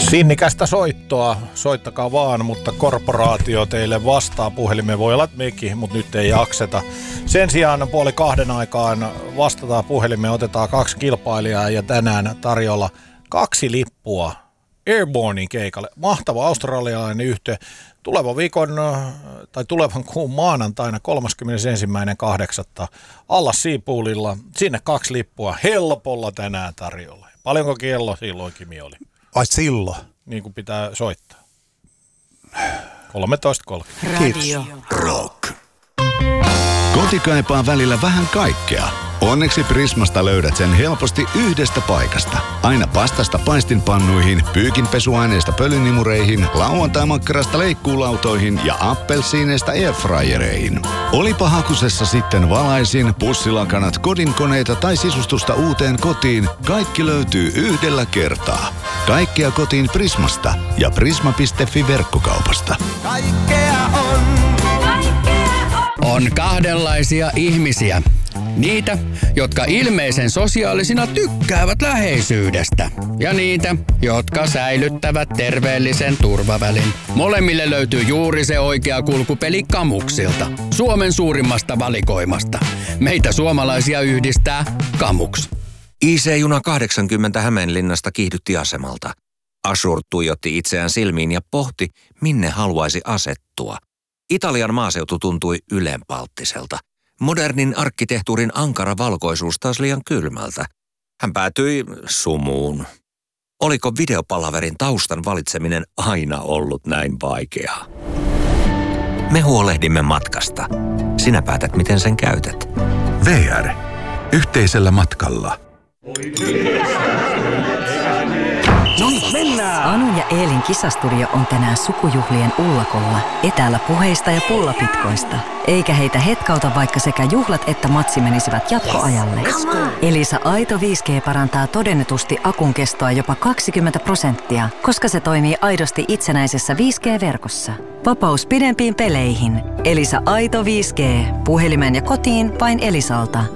Sinnikästä soittoa, soittakaa vaan, mutta korporaatio teille vastaa. Puhelimeen voi olla, että mekin, mutta nyt ei jakseta. Sen sijaan 1:30 aikaan vastataan puhelimeen, otetaan 2 kilpailijaa ja tänään tarjolla 2 lippua Airbornein keikalle. Mahtava australialainen yhtye. Tulevan kuun maanantaina 31.8. alla Seapoolilla. Sinne 2 lippua helpolla tänään tarjolla. Paljonko kello silloin, Kimi, oli? Ai silloin? Niin kuin pitää soittaa. 13.30. Radio Rock. Koti kaipaa välillä vähän kaikkea. Onneksi Prismasta löydät sen helposti yhdestä paikasta. Aina pastasta paistinpannuihin, pyykinpesuaineista pölynimureihin, lauantaimakkarasta leikkuulautoihin ja appelsiineista airfryereihin. Olipa hakusessa sitten valaisin, pussilakanat, kodinkoneita tai sisustusta uuteen kotiin, kaikki löytyy yhdellä kertaa. Kaikkea kotiin Prismasta ja prisma.fi verkkokaupasta. Kaikkea on. On kahdenlaisia ihmisiä. Niitä, jotka ilmeisen sosiaalisina tykkäävät läheisyydestä. Ja niitä, jotka säilyttävät terveellisen turvavälin. Molemmille löytyy juuri se oikea kulkupeli Kamuksilta. Suomen suurimmasta valikoimasta. Meitä suomalaisia yhdistää Kamuks. IC-juna 80 Hämeenlinnasta kiihdytti asemalta. Ashur tuijotti itseään silmiin ja pohti, minne haluaisi asettua. Italian maaseutu tuntui ylenpalttiselta. Modernin arkkitehtuurin ankara valkoisuus taas liian kylmältä. Hän päätyi sumuun. Oliko videopalaverin taustan valitseminen aina ollut näin vaikeaa? Me huolehdimme matkasta. Sinä päätät, miten sen käytät. VR. Yhteisellä matkalla. Anun ja Eelin kisastudio on tänään sukujuhlien ullakolla, etäällä puheista ja pullapitkoista. Eikä heitä hetkauta, vaikka sekä juhlat että matsi menisivät jatkoajalle. Elisa Aito 5G parantaa todennetusti akun kestoa jopa 20%, koska se toimii aidosti itsenäisessä 5G-verkossa. Vapaus pidempiin peleihin. Elisa Aito 5G. Puhelimeen ja kotiin vain Elisalta.